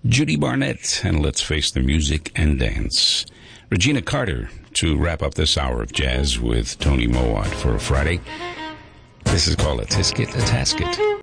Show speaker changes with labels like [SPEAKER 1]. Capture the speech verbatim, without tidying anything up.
[SPEAKER 1] Judy Barnett, and Let's Face the Music and Dance. Regina Carter to wrap up this hour of jazz with Tony Mowat for a Friday. This is called A Tisket, a Tasket.